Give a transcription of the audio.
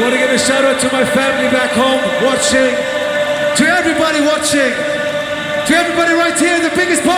want to give a shout out to my family back home watching, to everybody watching, to everybody right here, the biggest